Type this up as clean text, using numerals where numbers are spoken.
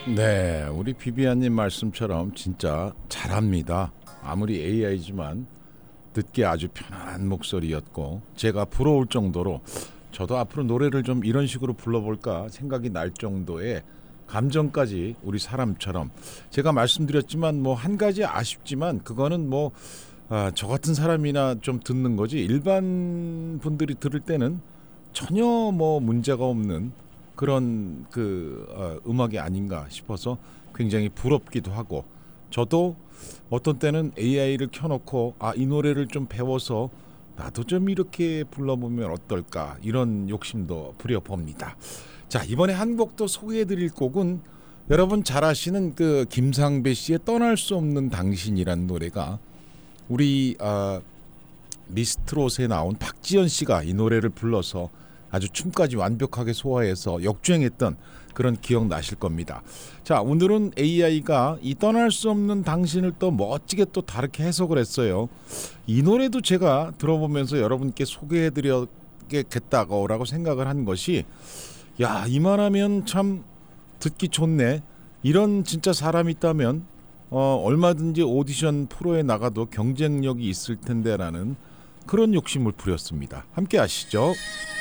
네, 우리 비비안님 말씀처럼 진짜 잘합니다. 아무리 AI지만 듣기 아주 편안한 목소리였고 제가 부러울 정도로 저도 앞으로 노래를 좀 이런 식으로 불러볼까 생각이 날 정도의 감정까지 우리 사람처럼 제가 말씀드렸지만 뭐 한 가지 아쉽지만 그거는 뭐 저 같은 사람이나 좀 듣는 거지 일반 분들이 들을 때는 전혀 뭐 문제가 없는 그런 음악이 아닌가 싶어서 굉장히 부럽기도 하고 저도 어떤 때는 AI를 켜놓고 이 노래를 좀 배워서 나도 좀 이렇게 불러보면 어떨까 이런 욕심도 부려봅니다. 자, 이번에 한 곡 더 소개해드릴 곡은 여러분 잘 아시는 그 김상배 씨의 떠날 수 없는 당신이란 노래가 우리 미스트롯에 나온 박지연 씨가 이 노래를 불러서 아주 춤까지 완벽하게 소화해서 역주행했던 그런 기억 나실 겁니다. 자, 오늘은 AI가 이 떠날 수 없는 당신을 또 멋지게 또 다르게 해석을 했어요. 이 노래도 제가 들어보면서 여러분께 소개해드려야겠다고 생각을 한 것이 야, 이만하면 참 듣기 좋네. 이런 진짜 사람이 있다면 얼마든지 오디션 프로에 나가도 경쟁력이 있을 텐데라는 그런 욕심을 부렸습니다. 함께 하시죠.